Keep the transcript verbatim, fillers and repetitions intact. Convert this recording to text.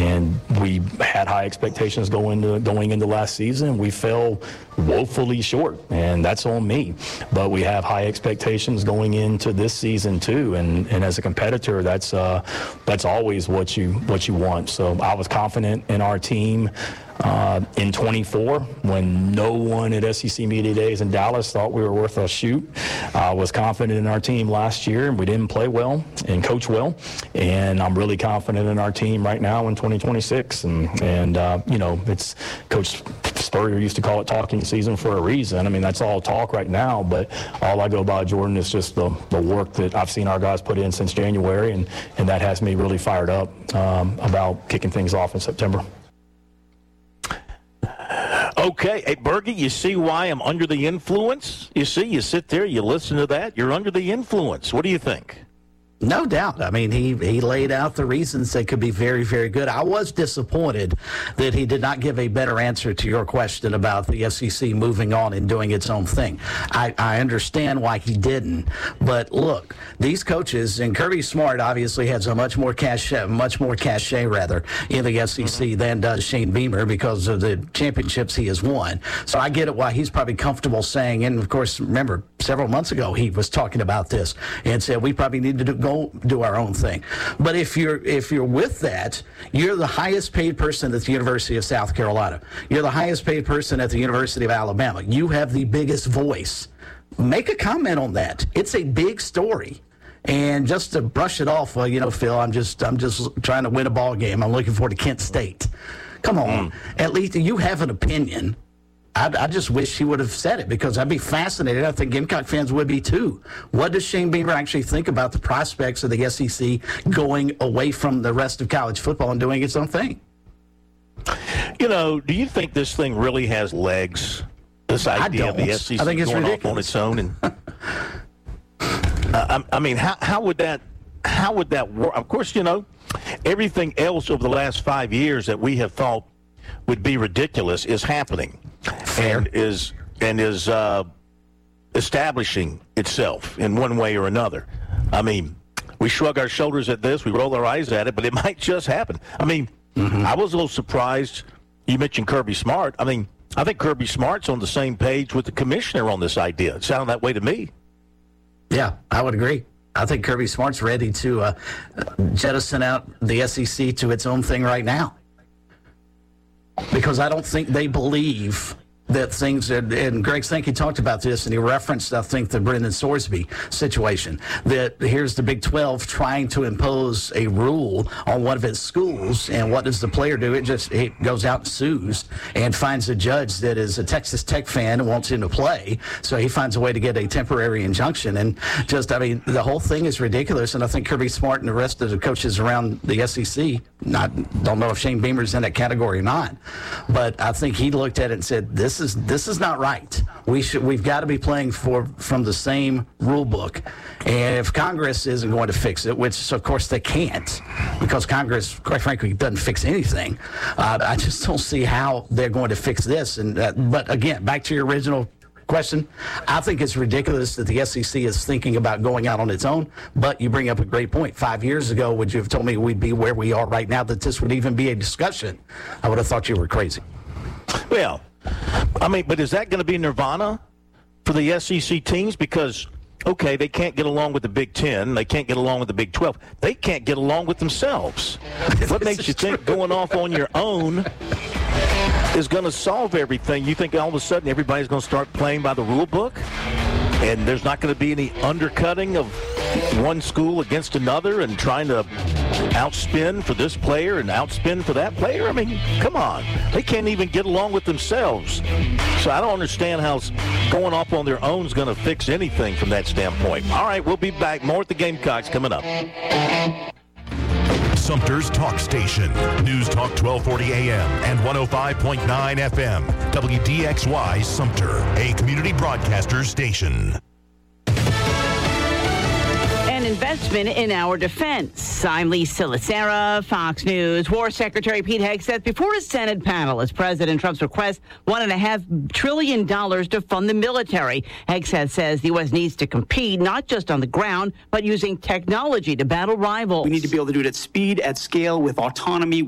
and we had high expectations going into going into last season. We fell woefully short, and that's on me. But we have high expectations going into this season too, and, and as a competitor, that's uh, that's always what you what you want. So I was confident in our team uh, in twenty-four when no one at S E C Media Days in Dallas thought we were worth a shoot. I was confident in our team last year, and we didn't play well and coach well, and I'm really confident in our team right now in twenty twenty-six. And and uh, you know, it's Coach Spurrier used to call it talking season for a reason. I mean, that's all talk right now, but all I go by, Jordan, is just the, the work that I've seen our guys put in since January, and, and that has me really fired up um, about kicking things off in September. Okay. Hey, Bergie, you see why I'm under the influence? You see, you sit there, you listen to that, you're under the influence. What do you think? No doubt. I mean, he, he laid out the reasons they could be very, very good. I was disappointed that he did not give a better answer to your question about the S E C moving on and doing its own thing. I, I understand why he didn't. But look, these coaches, and Kirby Smart obviously has a much more cachet, much more cachet rather, in the S E C than does Shane Beamer because of the championships he has won. So I get it why he's probably comfortable saying, and of course, remember, several months ago he was talking about this and said we probably need to do, go do our own thing. But if you're if you're with that, you're the highest paid person at the University of South Carolina. You're the highest paid person at the University of Alabama. You have the biggest voice. Make a comment on that. It's a big story. And just to brush it off, well, you know, Phil, I'm just I'm just trying to win a ball game. I'm looking forward to Kent State. Come on. Mm. At least you have an opinion. I, I just wish he would have said it because I'd be fascinated. I think Gamecock fans would be too. What does Shane Beamer actually think about the prospects of the S E C going away from the rest of college football and doing its own thing? You know, do you think this thing really has legs? This idea of the S E C going ridiculous. off on its own? And uh, I, I mean, how, how would that how would that work? Of course, you know, everything else over the last five years that we have thought would be ridiculous is happening. Fair. and is and is uh, establishing itself in one way or another. I mean, we shrug our shoulders at this, we roll our eyes at it, but it might just happen. I mean, mm-hmm. I was a little surprised. You mentioned Kirby Smart. I mean, I think Kirby Smart's on the same page with the commissioner on this idea. It sounded that way to me. Yeah, I would agree. I think Kirby Smart's ready to uh, jettison out the S E C to its own thing right now. Because I don't think they believe that things, and, and Greg Sankey talked about this, and he referenced, I think, the Brendan Sorsby situation, that here's the Big twelve trying to impose a rule on one of its schools, and what does the player do? It just it goes out and sues and finds a judge that is a Texas Tech fan and wants him to play, so he finds a way to get a temporary injunction, and just, I mean, the whole thing is ridiculous, and I think Kirby Smart and the rest of the coaches around the S E C, not don't know if Shane Beamer's in that category or not, but I think he looked at it and said, this is this is not right. We should we've got to be playing for from the same rule book. And if Congress isn't going to fix it, which of course they can't, because Congress, quite frankly, doesn't fix anything. Uh, I just don't see how they're going to fix this. And uh, but again, back to your original question, I think it's ridiculous that the S E C is thinking about going out on its own. But you bring up a great point. Five years ago, would you have told me we'd be where we are right now, that this would even be a discussion? I would have thought you were crazy. Well, I mean, but is that going to be nirvana for the S E C teams? Because, okay, they can't get along with the Big Ten. They can't get along with the Big twelve. They can't get along with themselves. What makes you think going off on your own is going to solve everything? You think all of a sudden everybody's going to start playing by the rule book? And there's not going to be any undercutting of one school against another and trying to outspin for this player and outspin for that player? I mean, come on. They can't even get along with themselves. So I don't understand how going off on their own is going to fix anything from that standpoint. All right, we'll be back. More at the Gamecocks coming up. Sumter's Talk Station. News Talk twelve forty A M and one oh five point nine F M. W D X Y Sumter, a community broadcaster station. An investment in our defense. I'm Lisa Lacera, Fox News. War Secretary Pete Hegseth before a Senate panel as President Trump's request one and a half trillion dollars to fund the military. Hegseth says the U S needs to compete not just on the ground, but using technology to battle rivals. We need to be able to do it at speed, at scale, with autonomy.